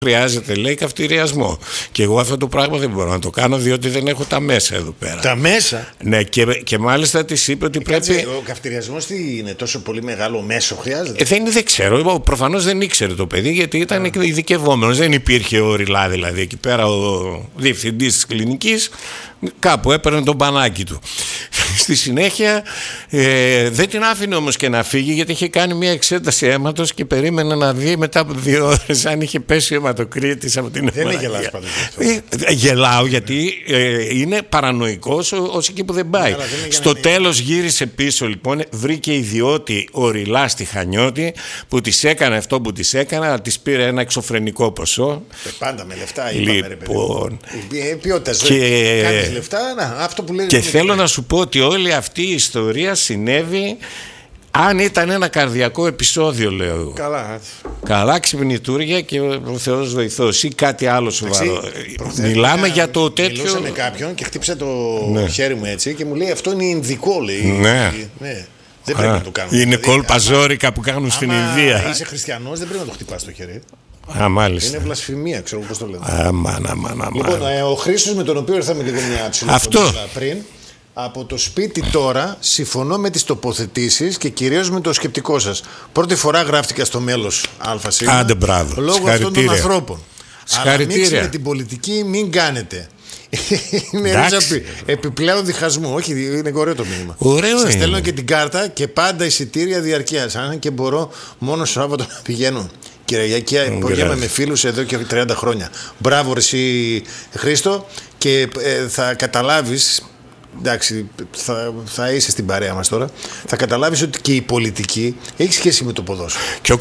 χρειάζεται, λέει, καυτηριασμό. Και εγώ αυτό το πράγμα δεν μπορώ να το κάνω, διότι δεν έχω τα μέσα εδώ πέρα. Τα μέσα? Ναι, και μάλιστα της είπε ότι πρέπει. Ο καυτηριασμός τι είναι, τόσο πολύ μεγάλο μέσο χρειάζεται? Δεν ξέρω. Προφανώς δεν ήξερε το παιδί, γιατί ήταν ειδικευόμενος. Δεν υπήρχε ο Ριλά, δηλαδή. Εκεί πέρα ο διευθυντής της κλινικής κάπου έπαιρνε τον πανάκι του. Στη συνέχεια δεν την άφηνε όμως και να φύγει, γιατί είχε κάνει μια εξέταση αίματος και περίμενε να δει μετά από 2 ώρες αν είχε πέσει ο αιματοκρίτης από την Δεν γελάς πάντως? Γελάω, γιατί είναι παρανοϊκός ως εκεί που δεν πάει. Στο τέλος γύρισε πίσω, λοιπόν, βρήκε ιδιώτη ο Ριλά στη Χανιώτη που της έκανε αυτό που της έκανε, αλλά της πήρε ένα εξωφρενικό ποσό. Πάντα με λεφτά, είπαμε, λοιπόν, ποιότητα ζωή. Κάνεις λεφτά, αυτό που λέει. Και θέλω να σου πω ότι όλη αυτή η ιστορία συνέβη αν ήταν ένα καρδιακό επεισόδιο, λέω. Καλά ξυπνητούρια και ο Θεός βοηθός, ή κάτι άλλο σοβαρό. Μιλάμε για το τέτοιο. Μιλούσα με κάποιον και χτύπησε το χέρι μου έτσι και μου λέει αυτό είναι Ινδικό, λέει. Ναι. Δεν πρέπει να το κάνουμε. Είναι κόλπα ζόρικα που κάνουν στην Ινδία. Αν είσαι χριστιανός δεν πρέπει να το χτυπάς το χέρι. Μάλιστα. Είναι βλασφημία, ξέρω πώς το λένε. Λοιπόν, ο Χρήστος, με τον οποίο ήρθαμε λίγο μια ψηλοφωνία πριν, από το σπίτι τώρα συμφωνώ με τις τοποθετήσεις και κυρίως με το σκεπτικό σας. Πρώτη φορά γράφτηκα στο μέλος ΑΣ. Άντε, μπράβο. Λόγω αυτών των ανθρώπων. Αλλά Συγχαρητήρια. με την πολιτική μην κάνετε. Είναι ρίζα επιπλέον διχασμού. Όχι, είναι ωραίο το μήνυμα. Σας στέλνω και την κάρτα και πάντα εισιτήρια διαρκείας. Αν και μπορώ μόνο Σάββατο να πηγαίνω. Κυριακή, υπογέμαι με φίλους εδώ και 30 χρόνια. Μπράβο, εσύ Χρήστο, και θα καταλάβεις. Εντάξει, θα είσαι στην παρέα μας τώρα. Θα καταλάβεις ότι και η πολιτική έχει σχέση με το ποδόσφαιρο. Και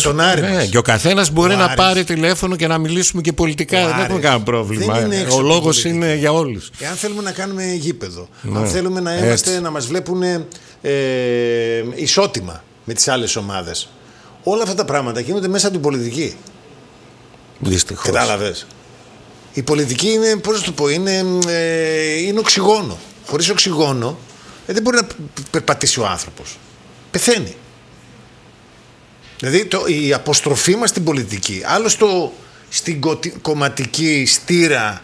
ο καθένας μπορεί να πάρει τηλέφωνο και να μιλήσουμε και πολιτικά. Δεν έχουμε κανένα πρόβλημα. Ο λόγος είναι για όλους. Εάν θέλουμε να κάνουμε γήπεδο, αν θέλουμε να μας βλέπουν ισότιμα με τις άλλες ομάδες, όλα αυτά τα πράγματα γίνονται μέσα από την πολιτική. Δυστυχώς. Κατάλαβες. Η πολιτική είναι, πώς να το πω, είναι οξυγόνο. Χωρίς οξυγόνο δεν μπορεί να περπατήσει ο άνθρωπος. Πεθαίνει. Δηλαδή η αποστροφή μας στην πολιτική, άλλο στην κομματική στήρα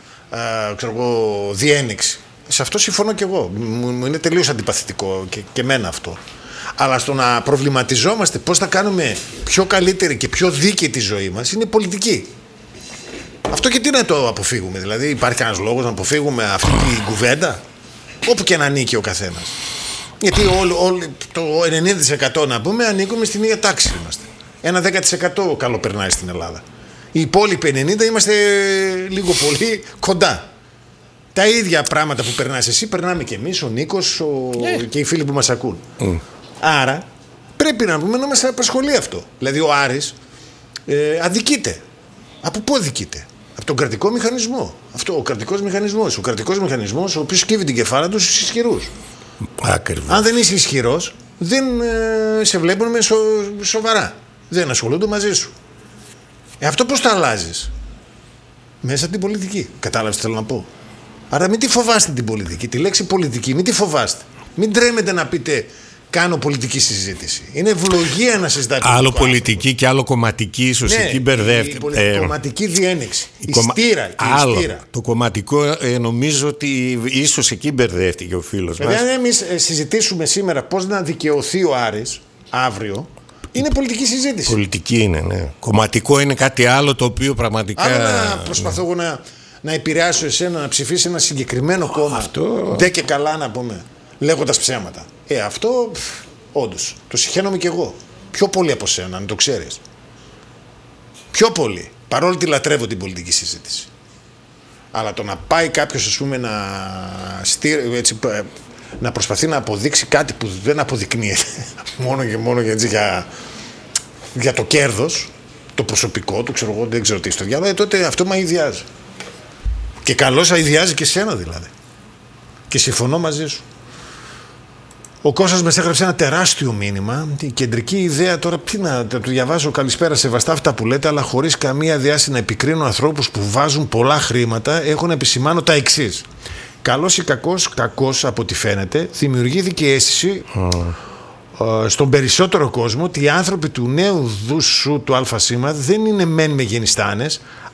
διένεξη. Σε αυτό συμφωνώ κι εγώ. Μου είναι τελείως αντιπαθητικό και εμένα αυτό. Αλλά στο να προβληματιζόμαστε πώς θα κάνουμε πιο καλύτερη και πιο δίκαιη τη ζωή μας είναι πολιτική. Αυτό και τι να το αποφύγουμε? Δηλαδή υπάρχει κανένας λόγος να αποφύγουμε αυτή την κουβέντα? Όπου και να ανήκει ο καθένας. Γιατί το 90% να πούμε ανήκουμε στην ίδια τάξη είμαστε. Ένα 10% καλό περνάει στην Ελλάδα. Οι υπόλοιποι 90% είμαστε λίγο πολύ κοντά. Τα ίδια πράγματα που περνάς εσύ περνάμε και εμείς, ο Νίκος και οι φίλοι που μας ακούν. Άρα πρέπει να πούμε να μας απασχολεί αυτό. Δηλαδή ο Άρης αδικείται. Από πού αδικείται? Από τον κρατικό μηχανισμό. Ο κρατικός μηχανισμός ο οποίος σκύβει την κεφάλα του στους ισχυρούς. Ακριβώς. Αν δεν είσαι ισχυρός, δεν σε βλέπουν σοβαρά. Δεν ασχολούνται μαζί σου. Αυτό πώς το αλλάζεις? Μέσα από την πολιτική. Κατάλαβες τι θέλω να πω? Άρα μην τη φοβάστε την πολιτική. Τη λέξη πολιτική μην τη φοβάστε. Μην τρέμετε να πείτε κάνω πολιτική συζήτηση. Είναι ευλογία να συζητάτε. Άλλο πολιτική και άλλο κομματική, ίσως εκεί μπερδεύεται. Η κομματική διένεξη. Η στήρα. Το κομματικό νομίζω ότι ίσως εκεί μπερδεύτηκε ο φίλος μας. Δηλαδή, αν εμείς συζητήσουμε σήμερα πώς να δικαιωθεί ο Άρης αύριο, είναι πολιτική συζήτηση. Πολιτική είναι, ναι. Κομματικό είναι κάτι άλλο το οποίο πραγματικά. Άλλο να προσπαθώ εγώ να επηρεάσω εσένα να ψηφίσει ένα συγκεκριμένο κόμμα. Αυτό. Ντε και καλά να πούμε. Λέγοντας ψέματα. Αυτό όντως το συχαίνομαι κι εγώ. Πιο πολύ από σένα, αν το ξέρεις. Πιο πολύ. Παρόλο ότι λατρεύω την πολιτική συζήτηση. Αλλά το να πάει κάποιος, ας πούμε, να προσπαθεί να αποδείξει κάτι που δεν αποδεικνύεται μόνο και μόνο για το κέρδος, το προσωπικό του, ξέρω εγώ, δεν ξέρω τι στο διάλογο, τότε αυτό με αηδιάζει. Και καλώς αηδιάζει και σένα δηλαδή. Και συμφωνώ μαζί σου. Ο Κώστας μας έγραψε ένα τεράστιο μήνυμα. Η κεντρική ιδέα τώρα, τι να το διαβάσω, καλησπέρα, σεβαστά αυτά που λέτε, αλλά χωρίς καμία διάση να επικρίνω ανθρώπους που βάζουν πολλά χρήματα, έχω να επισημάνω τα εξής. Καλός ή κακός από ό,τι φαίνεται, δημιουργήθηκε η αίσθηση στον περισσότερο κόσμο ότι οι άνθρωποι του νέου δουσού του ΑΣ δεν είναι μεν μεγενιστάνες,